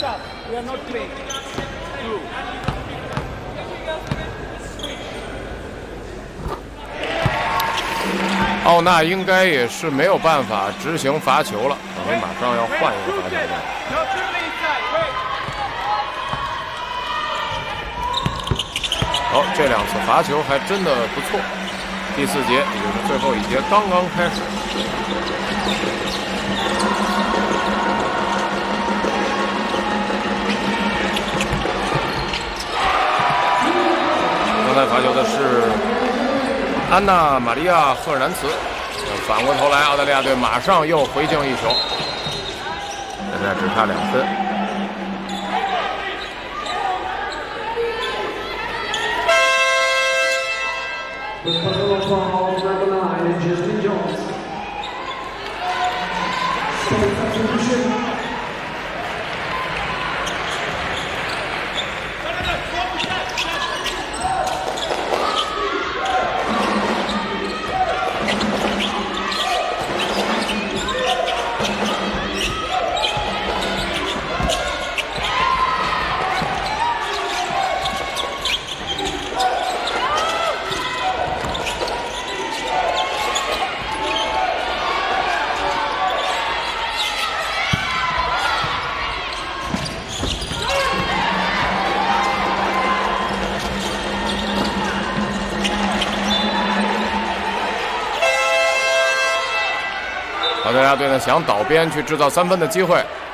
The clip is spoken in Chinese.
奥纳应该也是没有办法执行罚球了，因为马上要换一个罚球线。好，这2次罚球还真的不错。第4节，也就是最后1节刚刚开始。刚才罚球的是安娜·玛利亚·赫尔南茨。反过头来，澳大利亚队马上又回敬1球，现在只差2分。澳大利亚队呢想倒边去制造3分的机会，